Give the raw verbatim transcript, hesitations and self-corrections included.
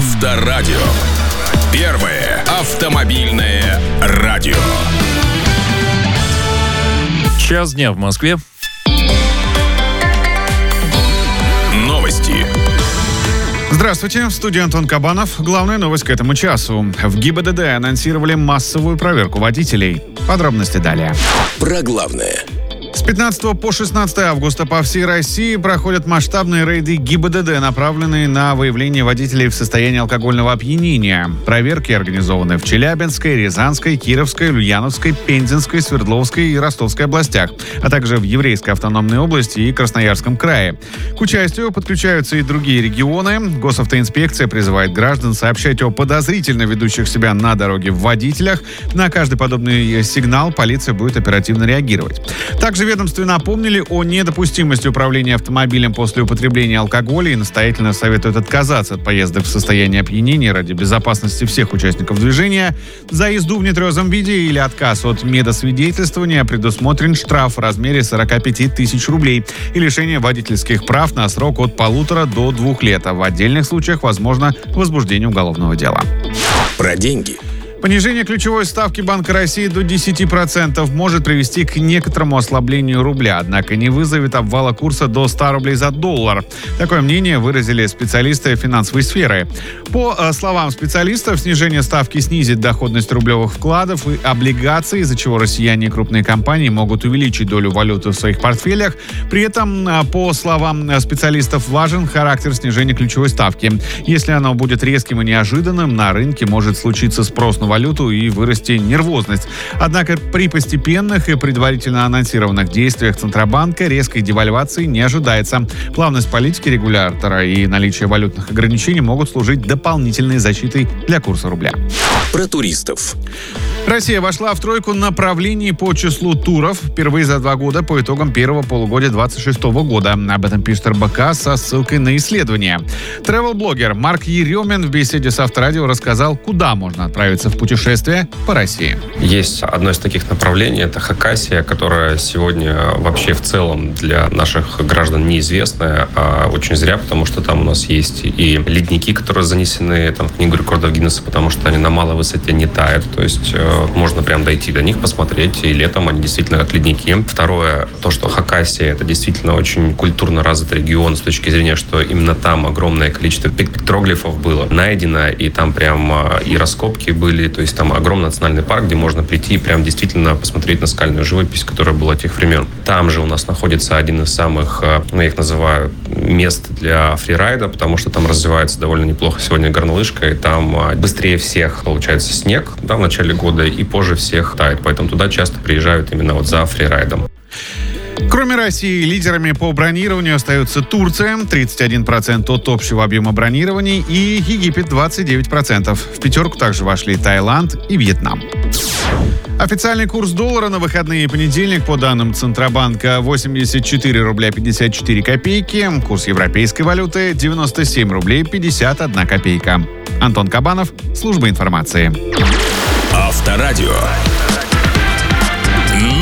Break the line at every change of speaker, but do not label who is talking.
Авторадио. Первое автомобильное радио.
Час дня в Москве.
Новости.
Здравствуйте, в студии Антон Кабанов. Главная новость к этому часу. В ГИБДД анонсировали массовую проверку водителей. Подробности далее.
Про главное.
С пятнадцатого по шестнадцатое августа по всей России проходят масштабные рейды ГИБДД, направленные на выявление водителей в состоянии алкогольного опьянения. Проверки организованы в Челябинской, Рязанской, Кировской, Ульяновской, Пензенской, Свердловской и Ростовской областях, а также в Еврейской автономной области и Красноярском крае. К участию подключаются и другие регионы. Госавтоинспекция призывает граждан сообщать о подозрительно ведущих себя на дороге водителях. На каждый подобный сигнал полиция будет оперативно реагировать. Также ведомстве напомнили о недопустимости управления автомобилем после употребления алкоголя и настоятельно советуют отказаться от поездок в состоянии опьянения ради безопасности всех участников движения. За езду в нетрезвом виде или отказ от медосвидетельствования предусмотрен штраф в размере сорок пять тысяч рублей и лишение водительских прав на срок от полутора до двух лет. А в отдельных случаях возможно возбуждение уголовного дела.
Про деньги.
Понижение ключевой ставки Банка России до десяти процентов может привести к некоторому ослаблению рубля, однако не вызовет обвала курса до ста рублей за доллар. Такое мнение выразили специалисты финансовой сферы. По словам специалистов, снижение ставки снизит доходность рублевых вкладов и облигаций, из-за чего россияне и крупные компании могут увеличить долю валюты в своих портфелях. При этом, по словам специалистов, важен характер снижения ключевой ставки. Если оно будет резким и неожиданным, на рынке может случиться спрос на валюту и вырасти нервозность. Однако при постепенных и предварительно анонсированных действиях Центробанка резкой девальвации не ожидается. Плавность политики регулятора и наличие валютных ограничений могут служить дополнительной защитой для курса рубля.
Про туристов.
Россия вошла в тройку направлений по числу туров впервые за два года по итогам первого полугодия двадцать шестого года. Об этом пишет эр бэ ка со ссылкой на исследование. Тревел-блогер Марк Еремин в беседе с Авторадио рассказал, куда можно отправиться в путешествие по России.
Есть одно из таких направлений, это Хакасия, которая сегодня вообще в целом для наших граждан неизвестная, а очень зря, потому что там у нас есть и ледники, которые занесены там, в книгу рекордов Гиннесса, потому что они на малой высоте не тают, то есть можно прям дойти до них, посмотреть, и летом они действительно как ледники. Второе, то, что Хакасия это действительно очень культурно развитый регион с точки зрения, что именно там огромное количество петроглифов было найдено, и там прям и раскопки были, то есть там огромный национальный парк, где можно прийти и прям действительно посмотреть на скальную живопись, которая была тех времен. Там же у нас находится один из самых, ну, я их называю, мест для фрирайда, потому что там развивается довольно неплохо сегодня горнолыжка, и там быстрее всех получается снег, да, в начале года, и позже всех тает. Поэтому туда часто приезжают именно вот за фрирайдом.
Кроме России, лидерами по бронированию остаются Турция, тридцать один процент от общего объема бронирований, и Египет, двадцать девять процентов. В пятерку также вошли Таиланд и Вьетнам. Официальный курс доллара на выходные и понедельник, по данным Центробанка, восемьдесят четыре рубля пятьдесят четыре копейки. Курс европейской валюты девяносто семь рублей пятьдесят одна копейка. Антон Кабанов, служба информации.
Авторадио.